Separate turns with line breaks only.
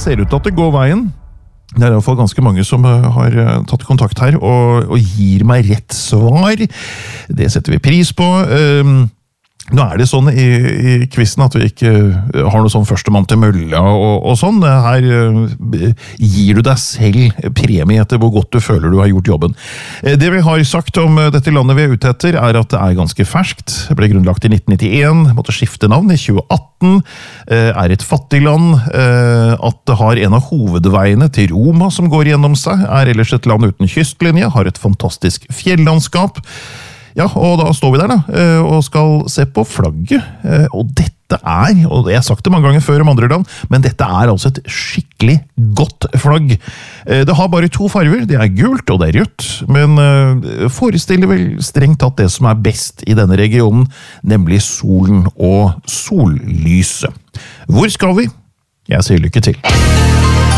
ser ut til at det går veien. Det I hvert fall ganske mange som har tatt kontakt her og gir meg rett svar. Det setter vi pris på. Nå det sånn I quizen at vi ikke har noe sånn førstemann til mølla og sånn. Her gir du deg selv premie etter hvor godt du føler du har gjort jobben. Det vi har sagt om dette landet vi ute etter at det ganske ferskt. Det ble grunnlagt I 1991, måtte skifte navn I 2018. Et fattig land. At det har en av hovedveiene til Roma som går gjennom seg. Ellers et land uten kystlinje, har et fantastisk fjellandskap. Ja, og da står vi der da, og skal se på flagget, og dette og jeg har sagt det mange ganger før om andre land, men dette altså et skikkelig godt flagg. Det har bare 2 farver, det gult og det rødt, men forestiller vel strengt tatt det som best I denne regionen, nemlig solen og sollyset. Hvor skal vi? Jeg sier lykke til.